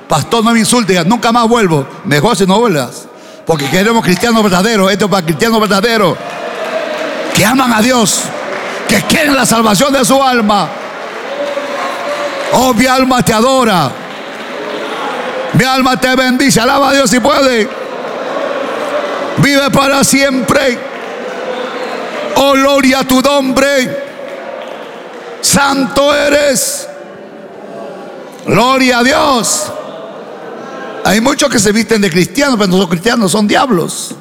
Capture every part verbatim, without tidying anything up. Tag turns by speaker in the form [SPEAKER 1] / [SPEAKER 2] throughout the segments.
[SPEAKER 1] pastor, no me insulte, nunca más vuelvo. Mejor si no vuelvas, porque queremos cristianos verdaderos. Esto es para cristianos verdaderos que aman a Dios, que quieren la salvación de su alma. Oh, mi alma te adora, mi alma te bendice. Alaba a Dios si puede. Vive para siempre. Oh, gloria a tu nombre. Santo eres. Gloria a Dios. Hay muchos que se visten de cristianos, pero no son cristianos, son diablos.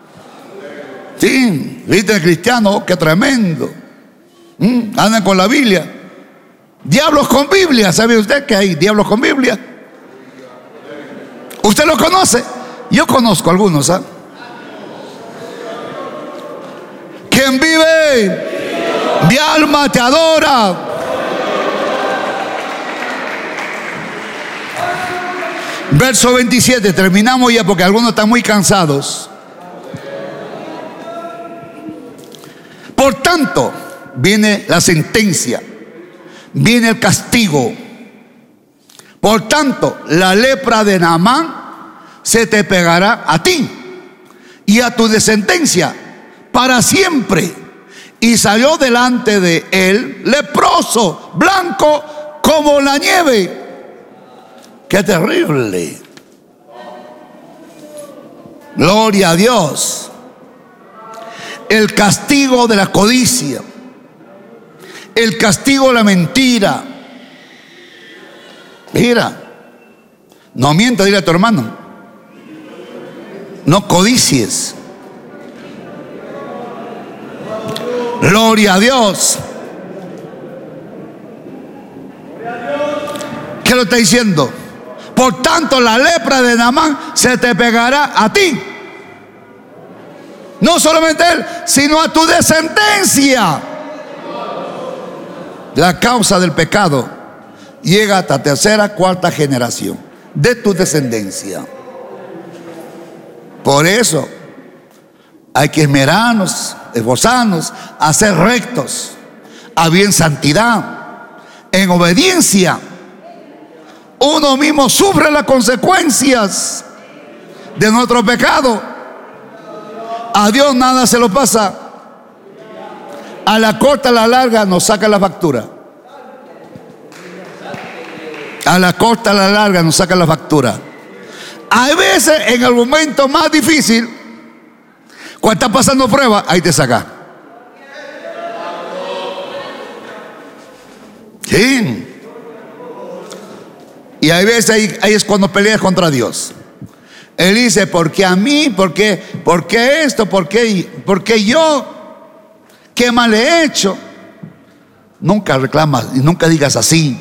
[SPEAKER 1] Sí, visten de cristianos, oh, qué tremendo. ¿Mm? Andan con la Biblia. Diablos con Biblia. ¿Sabe usted que hay diablos con Biblia? ¿Usted lo conoce? Yo conozco algunos, ¿sabes? ¿Quién vive? Mi alma te adora. Verso veintisiete, terminamos ya porque algunos están muy cansados. Por tanto, viene la sentencia, viene el castigo. Por tanto, la lepra de Naamán se te pegará a ti y a tu descendencia para siempre. Y salió delante de él leproso, blanco como la nieve. ¡Qué terrible! Gloria a Dios. El castigo de la codicia, el castigo de la mentira. Mira, no mientas, dile a tu hermano, no codicies. Gloria a Dios. ¿Qué lo está diciendo? Por tanto, la lepra de Naamán se te pegará a ti. No solamente a él, sino a tu descendencia. La causa del pecado llega hasta tercera, cuarta generación de tu descendencia. Por eso hay que esmerarnos, esforzarnos a ser rectos, a bien santidad, en obediencia. Uno mismo sufre las consecuencias de nuestro pecado. A Dios nada se lo pasa. A la corta, a la larga nos saca la factura. A la corta, a la larga nos saca la factura. Hay veces en el momento más difícil, cuando está pasando prueba, ahí te saca. Sí. Y hay veces ahí, ahí es cuando peleas contra Dios. Él dice, ¿por qué a mí? ¿Por qué, ¿Por qué esto? ¿Por qué, ¿Por qué yo? ¿Qué mal he hecho? Nunca reclamas y nunca digas así.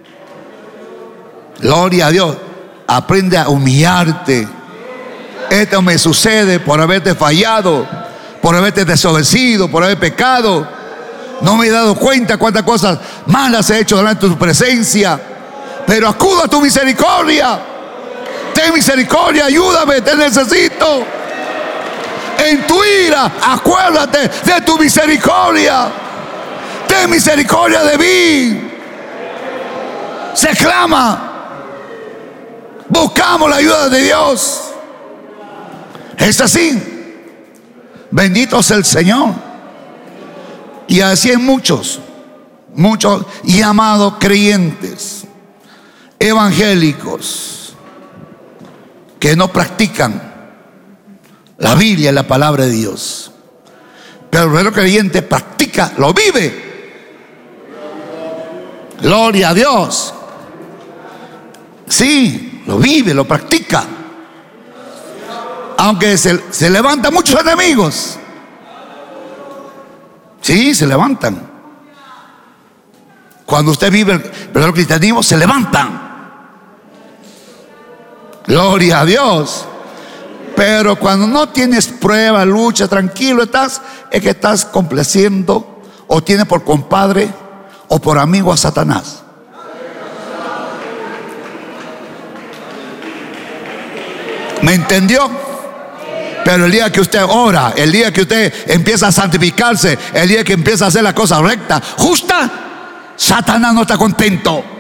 [SPEAKER 1] Gloria a Dios. Aprende a humillarte. Esto me sucede por haberte fallado, por haberte desobedecido, por haber pecado. No me he dado cuenta cuántas cosas malas he hecho delante de tu presencia. Pero acudo a tu misericordia. Ten misericordia, ayúdame, te necesito. En tu ira, acuérdate de tu misericordia. Ten misericordia de mí. Se clama. Buscamos la ayuda de Dios. Es así. Bendito sea el Señor. Y así hay muchos, muchos y amados creyentes evangélicos que no practican la Biblia y la palabra de Dios. Pero el verdadero creyente practica, lo vive. Gloria a Dios. Sí, lo vive, lo practica. Aunque se, se levantan muchos enemigos. Sí, se levantan. Cuando usted vive el verdadero cristianismo, se levantan. Gloria a Dios. Pero cuando no tienes prueba, lucha, tranquilo estás, es que estás complaciendo o tienes por compadre o por amigo a Satanás. ¿Me entendió? Pero el día que usted ora, el día que usted empieza a santificarse, el día que empieza a hacer la cosa recta, justa, Satanás no está contento.